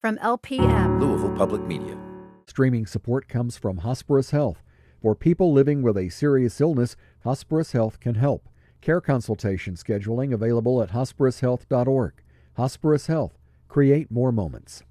from LPM. Louisville Public Media. Streaming support comes from Hospirus Health. For people living with a serious illness, Hospirus Health can help. Care consultation scheduling available at hospirushealth.org. Hospirus Health. Create more moments.